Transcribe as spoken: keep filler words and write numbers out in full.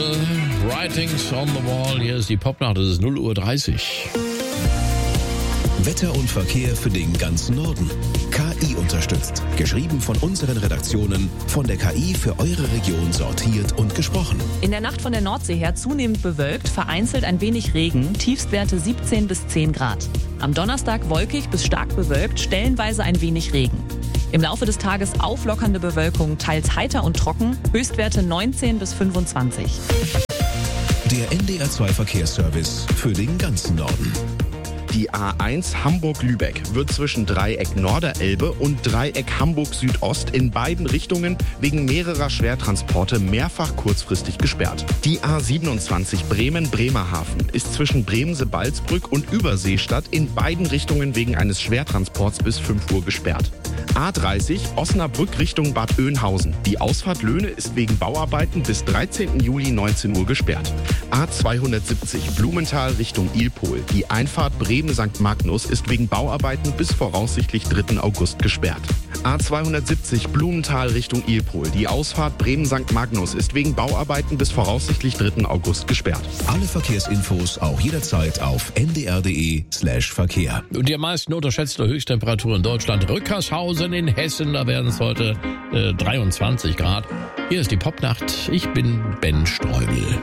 Writings on the Wall, hier ist die Popnacht, es ist null Uhr dreißig. Wetter und Verkehr für den ganzen Norden. K I unterstützt. Geschrieben von unseren Redaktionen, von der K I für eure Region sortiert und gesprochen. In der Nacht von der Nordsee her zunehmend bewölkt, vereinzelt ein wenig Regen, Tiefstwerte siebzehn bis zehn Grad. Am Donnerstag wolkig bis stark bewölkt, stellenweise ein wenig Regen. Im Laufe des Tages auflockernde Bewölkung, teils heiter und trocken, Höchstwerte neunzehn bis fünfundzwanzig. Der N D R zwei Verkehrsservice für den ganzen Norden. Die A eins Hamburg-Lübeck wird zwischen Dreieck Norderelbe und Dreieck Hamburg-Südost in beiden Richtungen wegen mehrerer Schwertransporte mehrfach kurzfristig gesperrt. Die A siebenundzwanzig Bremen-Bremerhaven ist zwischen Bremse-Balzbrück und Überseestadt in beiden Richtungen wegen eines Schwertransports bis fünf Uhr gesperrt. A dreißig Osnabrück Richtung Bad Oeynhausen. Die Ausfahrt Löhne ist wegen Bauarbeiten bis dreizehnten Juli neunzehn Uhr gesperrt. A zweihundertsiebzig Blumenthal Richtung Ilpol. Die Einfahrt Bremen-Sankt Magnus ist wegen Bauarbeiten bis voraussichtlich dritten August gesperrt. A zweihundertsiebzig Blumenthal Richtung Ilpol. Die Ausfahrt Bremen-Sankt Magnus ist wegen Bauarbeiten bis voraussichtlich dritten August gesperrt. Alle Verkehrsinfos auch jederzeit auf n d r punkt d e slash Verkehr. Und die am meisten unterschätzte Höchsttemperatur in Deutschland, Rückershausen in Hessen, da werden es heute äh, dreiundzwanzig Grad. Hier ist die Popnacht, ich bin Ben Streubel.